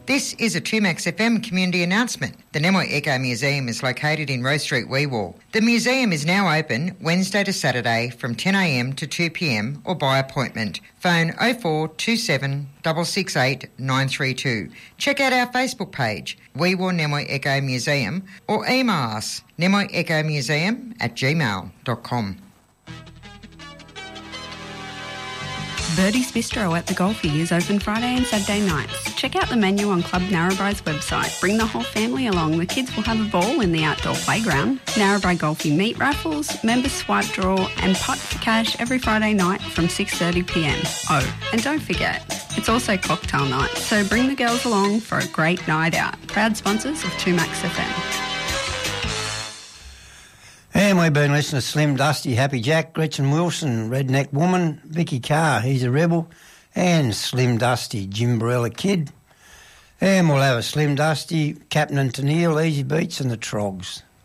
This is a 2Max FM community announcement. The Nemoi Eco Museum is located in Rose Street, Wee Waa. The museum is now open Wednesday to Saturday from 10am to 2pm or by appointment. Phone 0427 668 932. Check out our Facebook page, Wee Waa Nemoi Eco Museum, or email us, nemoiecomuseum@gmail.com. Birdie's Bistro at the Golfie is open Friday and Saturday nights. Check out the menu on Club Narrabri's website. Bring the whole family along. The kids will have a ball in the outdoor playground. Narrabri Golfie meat raffles, members swipe draw and pot for cash every Friday night from 6:30pm. Oh, and don't forget, it's also cocktail night, so bring the girls along for a great night out. Proud sponsors of 2Max FM. And we've been listening to Slim Dusty, Happy Jack, Gretchen Wilson, Redneck Woman, Vicky Carr, He's a Rebel, and Slim Dusty, Jim Barella Kid. And we'll have a Slim Dusty, Captain and Tennille, Easy Beats and the Trogs.